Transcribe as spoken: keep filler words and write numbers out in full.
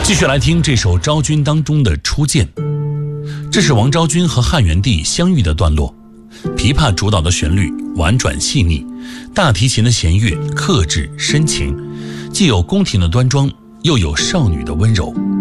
继续来听这首昭君当中的初见，这是王昭君和汉元帝相遇的段落。琵琶主导的旋律婉转细腻，大提琴的弦乐克制深情，既有宫廷的端庄，又有少女的温柔。